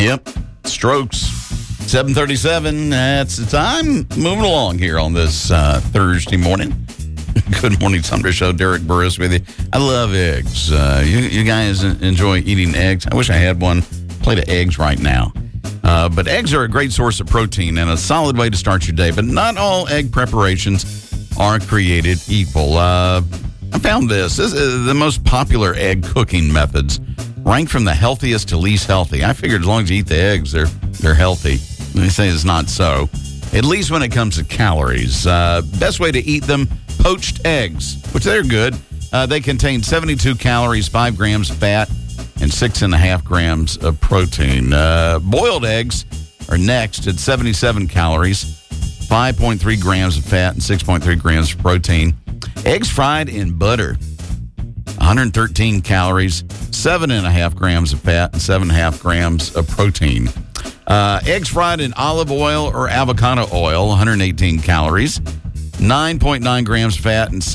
Yep, strokes. 7:37, that's the time. Moving along here on this Thursday morning. Good morning, Sumter Show. Derek Burris with you. I love eggs. You guys enjoy eating eggs? I wish I had one plate of eggs right now. But eggs are a great source of protein and a solid way to start your day. But not all egg preparations are created equal. I found this. This is the most popular egg cooking methods, ranked from the healthiest to least healthy. I figured as long as you eat the eggs, they're healthy. They say it's not so, at least when it comes to calories. Best way to eat them, poached eggs, which they're good. They contain 72 calories, 5 grams of fat, and 6.5 grams of protein. Boiled eggs are next at 77 calories, 5.3 grams of fat, and 6.3 grams of protein. Eggs fried in butter, 113 calories, 7.5 grams of fat, and 7.5 grams of protein. Eggs fried in olive oil or avocado oil, 118 calories, 9.9 grams fat, and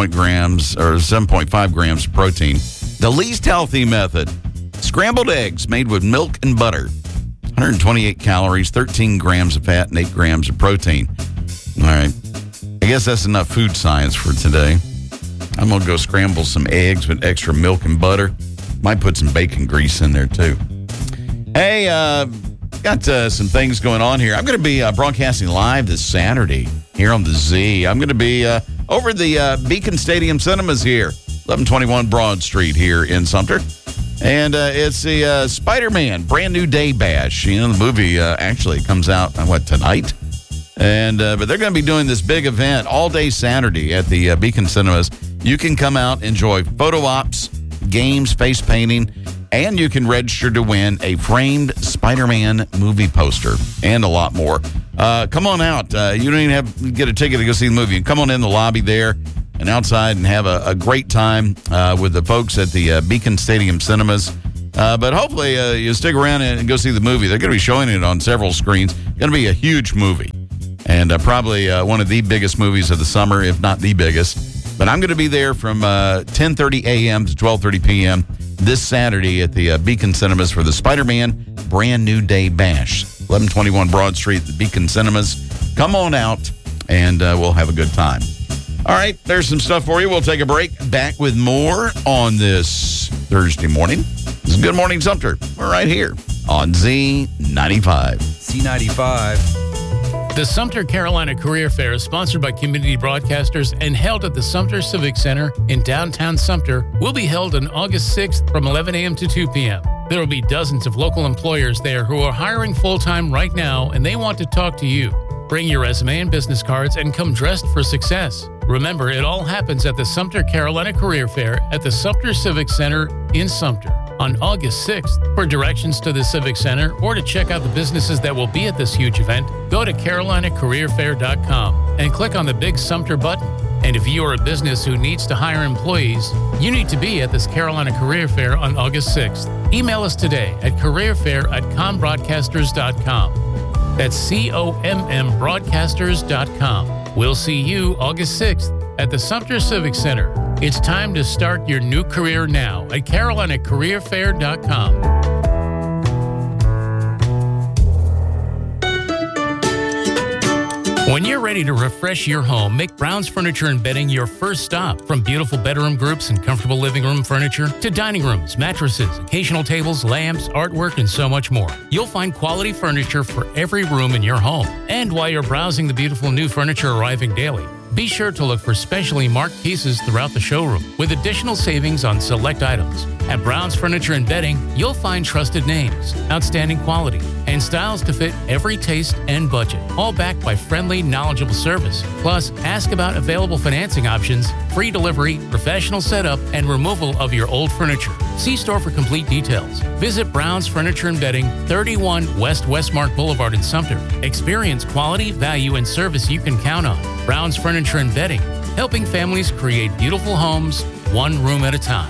7.5 grams of protein. The least healthy method, scrambled eggs made with milk and butter, 128 calories, 13 grams of fat, and 8 grams of protein. All right. I guess that's enough food science for today. I'm going to go scramble some eggs with extra milk and butter. Might put some bacon grease in there, too. Hey, got some things going on here. I'm going to be broadcasting live this Saturday here on the Z. I'm going to be over at the Beacon Stadium Cinemas here, 1121 Broad Street here in Sumter. And it's the Spider-Man Brand New Day Bash. You know, the movie actually comes out, tonight? And but they're going to be doing this big event all day Saturday at the Beacon Cinemas. You can come out, enjoy photo ops, games, face painting, and you can register to win a framed Spider-Man movie poster and a lot more. Come on out. You don't even have to get a ticket to go see the movie. Come on in the lobby there and outside and have a great time with the folks at the Beacon Stadium Cinemas. But hopefully you stick around and go see the movie. They're going to be showing it on several screens. It's going to be a huge movie and probably one of the biggest movies of the summer, if not the biggest. But I'm going to be there from 10:30 a.m. to 12:30 p.m. this Saturday at the Beacon Cinemas for the Spider-Man Brand New Day Bash. 1121 Broad Street, the Beacon Cinemas. Come on out, and we'll have a good time. All right, there's some stuff for you. We'll take a break. Back with more on this Thursday morning. This is Good Morning Sumter. We're right here on Z95. Z95. The Sumter Carolina Career Fair is sponsored by Community Broadcasters and held at the Sumter Civic Center in downtown Sumter. Will be held on August 6th from 11 a.m. to 2 p.m. There will be dozens of local employers there who are hiring full-time right now, and they want to talk to you. Bring your resume and business cards and come dressed for success. Remember, it all happens at the Sumter Carolina Career Fair at the Sumter Civic Center in Sumter on August 6th. For directions to the Civic Center or to check out the businesses that will be at this huge event, go to carolinacareerfair.com and click on the big Sumter button. And if you are a business who needs to hire employees, you need to be at this Carolina Career Fair on August 6th. Email us today at careerfair@combroadcasters.com. That's COMMbroadcasters.com. We'll see you August 6th at the Sumter Civic Center. It's time to start your new career now at carolinacareerfair.com. When you're ready to refresh your home, make Brown's Furniture and Bedding your first stop. From beautiful bedroom groups and comfortable living room furniture to dining rooms, mattresses, occasional tables, lamps, artwork, and so much more. You'll find quality furniture for every room in your home. And while you're browsing the beautiful new furniture arriving daily, be sure to look for specially marked pieces throughout the showroom with additional savings on select items. At Brown's Furniture and Bedding, you'll find trusted names, outstanding quality, and styles to fit every taste and budget, all backed by friendly, knowledgeable service. Plus, ask about available financing options, free delivery, professional setup, and removal of your old furniture. See store for complete details. Visit Brown's Furniture and Bedding, 31 West Westmark Boulevard in Sumter. Experience quality, value, and service you can count on. Brown's Furniture and Bedding, helping families create beautiful homes, one room at a time.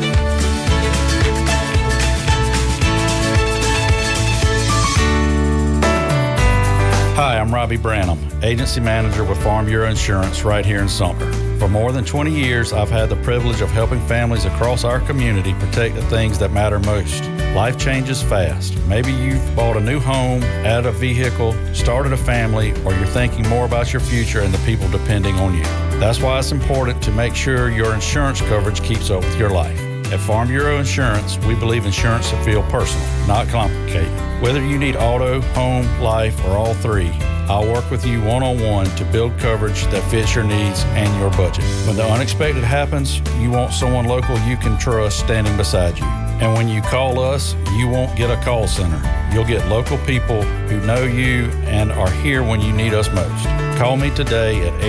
Hi, I'm Robbie Branham, Agency Manager with Farm Bureau Insurance right here in Sumter. For more than 20 years, I've had the privilege of helping families across our community protect the things that matter most. Life changes fast. Maybe you've bought a new home, added a vehicle, started a family, or you're thinking more about your future and the people depending on you. That's why it's important to make sure your insurance coverage keeps up with your life. At Farm Bureau Insurance, we believe insurance should feel personal, not complicated. Whether you need auto, home, life, or all three, I'll work with you one-on-one to build coverage that fits your needs and your budget. When the unexpected happens, you want someone local you can trust standing beside you. And when you call us, you won't get a call center. You'll get local people who know you and are here when you need us most. Call me today at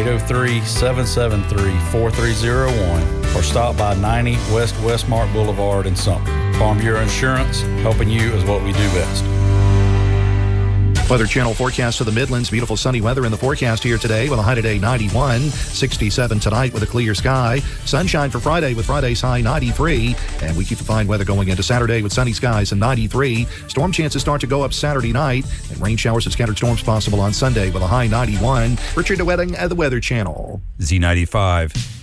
803-773-4301 or stop by 90 West Westmark Boulevard in Sumter. Farm Bureau Insurance, helping you is what we do best. Weather Channel forecast of the Midlands. Beautiful sunny weather in the forecast here today with a high today 91, 67 tonight with a clear sky. Sunshine for Friday with Friday's high 93. And we keep the fine weather going into Saturday with sunny skies and 93. Storm chances start to go up Saturday night and rain showers and scattered storms possible on Sunday with a high 91. Richard DeWetting at the Weather Channel. Z95.